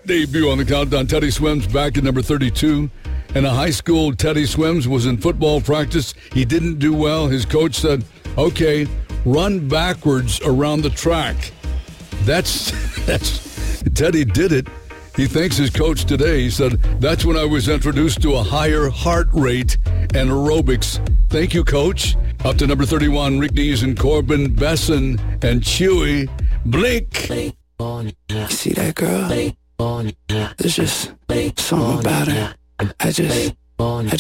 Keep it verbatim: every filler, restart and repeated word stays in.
debut on the countdown. Teddy Swims back at number thirty-two. In a high school, Teddy Swims was in football practice. He didn't do well. His coach said, okay, run backwards around the track. That's, that's, Teddy did it. He thanks his coach today. He said, that's when I was introduced to a higher heart rate and aerobics. Thank you, Coach. Up to number thirty-one, Rick Dees and Corbin Besson and Chewy Blink. You see that girl? There's just something about her. I just, I